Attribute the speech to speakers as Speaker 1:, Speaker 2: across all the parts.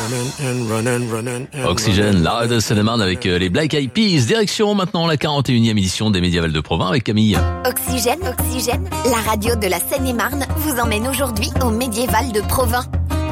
Speaker 1: Oxygène, la radio de Seine-et-Marne avec les Black Eyed Peas. Direction maintenant la 41e émission des Médiévals de Provins avec Camille.
Speaker 2: Oxygène, la radio de la Seine-et-Marne vous emmène aujourd'hui au Médiéval de Provins.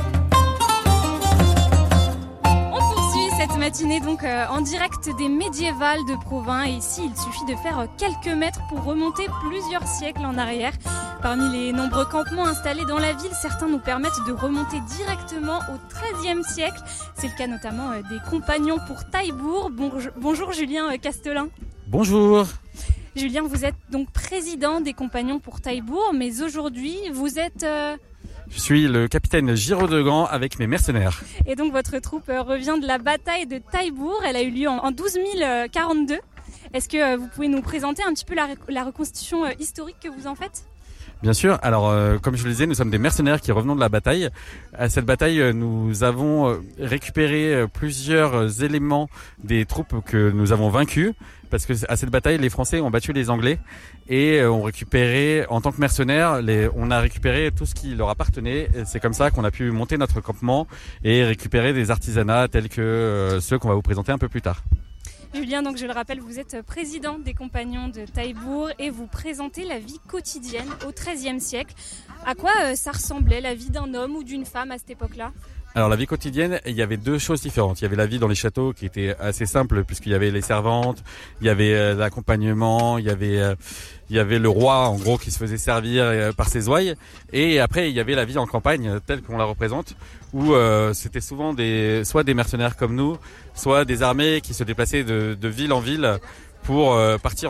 Speaker 3: Cette matinée donc en direct des Médiévals de Provins, et ici il suffit de faire quelques mètres pour remonter plusieurs siècles en arrière. Parmi les nombreux campements installés dans la ville, certains nous permettent de remonter directement au XIIIe siècle. C'est le cas notamment des Compagnons pour Taillebourg. Bonjour Julien Castelin.
Speaker 4: Bonjour.
Speaker 3: Julien, vous êtes donc président des Compagnons pour Taillebourg, mais aujourd'hui vous êtes...
Speaker 4: Je suis le capitaine Giraud de Gand avec mes mercenaires.
Speaker 3: Et donc votre troupe revient de la bataille de Taillebourg. Elle a eu lieu en 12 042. Est-ce que vous pouvez nous présenter un petit peu la reconstitution historique que vous en faites ?
Speaker 4: Bien sûr. Alors, comme je le disais, nous sommes des mercenaires qui revenons de la bataille. À cette bataille, nous avons récupéré plusieurs éléments des troupes que nous avons vaincues. Parce que à cette bataille, les Français ont battu les Anglais et ont récupéré, en tant que mercenaires, on a récupéré tout ce qui leur appartenait. Et c'est comme ça qu'on a pu monter notre campement et récupérer des artisanats tels que ceux qu'on va vous présenter un peu plus tard.
Speaker 3: Julien, donc je le rappelle, vous êtes président des Compagnons de Taillebourg et vous présentez la vie quotidienne au XIIIe siècle. À quoi ça ressemblait la vie d'un homme ou d'une femme à cette époque-là ?
Speaker 4: Alors la vie quotidienne, il y avait deux choses différentes. Il y avait la vie dans les châteaux qui était assez simple puisqu'il y avait les servantes, il y avait l'accompagnement, il y avait le roi en gros qui se faisait servir par ses ouailles, et après il y avait la vie en campagne telle qu'on la représente où c'était souvent soit des mercenaires comme nous, soit des armées qui se déplaçaient de ville en ville pour partir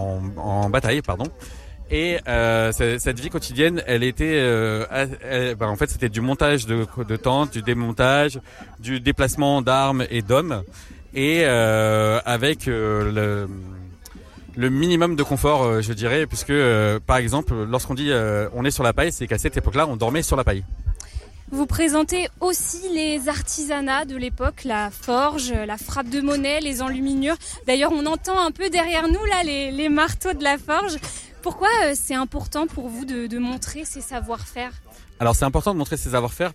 Speaker 4: en bataille, pardon. Et cette vie quotidienne, elle était, en fait, c'était du montage de tentes, du démontage, du déplacement d'armes et d'hommes, et avec le minimum de confort, je dirais, puisque par exemple, lorsqu'on dit on est sur la paille, c'est qu'à cette époque-là, on dormait sur la paille.
Speaker 3: Vous présentez aussi les artisanats de l'époque, la forge, la frappe de monnaie, les enluminures. D'ailleurs, on entend un peu derrière nous là les marteaux de la forge. Pourquoi c'est important pour vous de montrer ces savoir-faire ?
Speaker 4: Alors c'est important de montrer ces savoir-faire